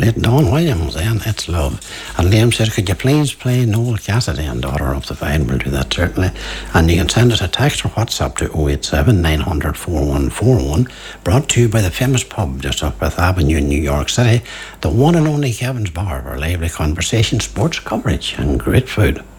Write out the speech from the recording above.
late Don Williams then, It's Love. And Liam says, could you please play Noel Cassidy and Daughter of the Vine? We'll do that certainly. And you can send us a text or WhatsApp to 087 900 4141, brought to you by the famous pub just off Fifth Avenue in New York City, the one and only Kevin's Bar, for lively conversation, sports coverage and great food.